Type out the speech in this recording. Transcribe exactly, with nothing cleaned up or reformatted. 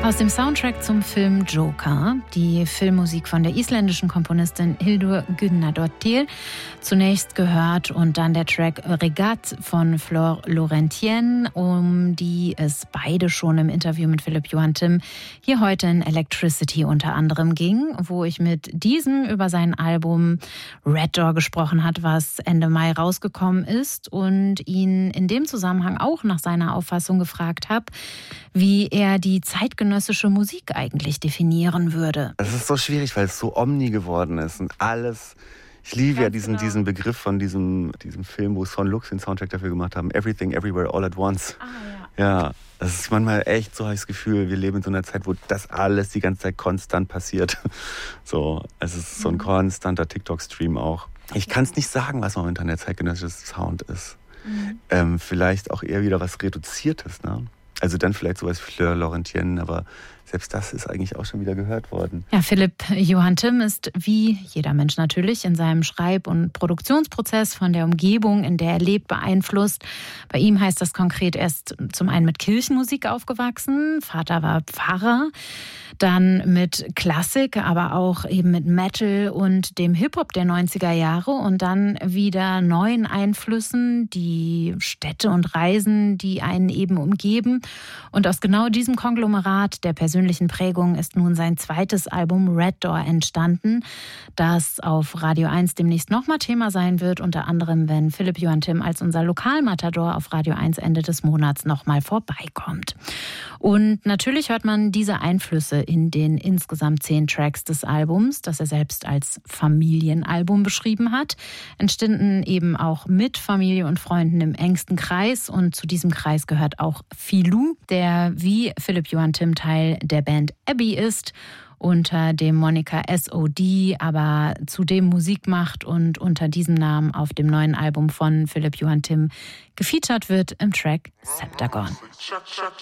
Aus dem Soundtrack zum Film Joker, die Filmmusik von der isländischen Komponistin Hildur Guðnadóttir, zunächst gehört, und dann der Track Regat von Flor Laurentien, um die es beide schon im Interview mit Philipp Johann Timm hier heute in Electricity unter anderem ging, wo ich mit diesem über sein Album Red Door gesprochen hat, was Ende Mai rausgekommen ist, und ihn in dem Zusammenhang auch nach seiner Auffassung gefragt habe, wie er die zeitgenössische Musik eigentlich definieren würde. Das ist so schwierig, weil es so omni geworden ist und alles. Ich liebe ja diesen, genau. diesen Begriff von diesem, diesem Film, wo Son Lux den Soundtrack dafür gemacht haben. Everything, Everywhere, All at Once. Ah, ja. Ja, das ist manchmal echt so, habe ich das Gefühl, wir leben in so einer Zeit, wo das alles die ganze Zeit konstant passiert. So, es ist so ein konstanter TikTok-Stream auch. Ich kann es nicht sagen, was momentan der zeitgenössische Sound ist. Mhm. Ähm, vielleicht auch eher wieder was Reduziertes, ne? Also dann vielleicht sowas wie Fleur Laurentien, aber selbst das ist eigentlich auch schon wieder gehört worden. Ja, Philipp Johann Timm ist wie jeder Mensch natürlich in seinem Schreib- und Produktionsprozess von der Umgebung, in der er lebt, beeinflusst. Bei ihm heißt das konkret, er ist zum einen mit Kirchenmusik aufgewachsen, Vater war Pfarrer, dann mit Klassik, aber auch eben mit Metal und dem Hip-Hop der neunziger Jahre und dann wieder neuen Einflüssen, die Städte und Reisen, die einen eben umgeben. Und aus genau diesem Konglomerat der persönlichen Prägung ist nun sein zweites Album Red Door entstanden, das auf Radio eins demnächst nochmal Thema sein wird, unter anderem, wenn Philipp Johann Timm als unser Lokalmatador auf Radio eins Ende des Monats nochmal vorbeikommt. Und natürlich hört man diese Einflüsse in den insgesamt zehn Tracks des Albums, das er selbst als Familienalbum beschrieben hat, entstanden eben auch mit Familie und Freunden im engsten Kreis, und zu diesem Kreis gehört auch Filou, der wie Philipp Johann Timm Teil der Band Abbey ist, unter dem Moniker S O D, aber zudem Musik macht und unter diesem Namen auf dem neuen Album von Philipp Johann Timm gefeatured wird im Track Septagon.